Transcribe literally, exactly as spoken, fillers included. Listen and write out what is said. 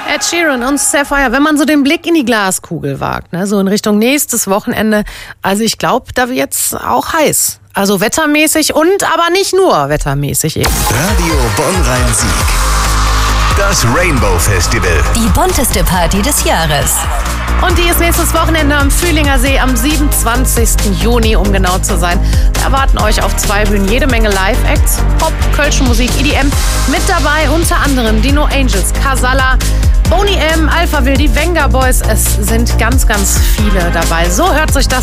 Ed Sheeran und Sapphire, wenn man so den Blick in die Glaskugel wagt, ne, so in Richtung nächstes Wochenende, also ich glaube, da wird es auch heiß. Also wettermäßig und aber nicht nur wettermäßig eben. Radio Bonn-Rhein-Sieg. Das Rainbow Festival. Die bunteste Party des Jahres. Und die ist nächstes Wochenende am Fühlinger See am siebenundzwanzigsten Juni, um genau zu sein. Wir erwarten euch auf zwei Bühnen jede Menge Live-Acts, Pop, kölsche Musik, E D M. Mit dabei unter anderem die No Angels, Casalla, Boney M, Alphaville, die Venga Boys. Es sind ganz, ganz viele dabei. So hört sich das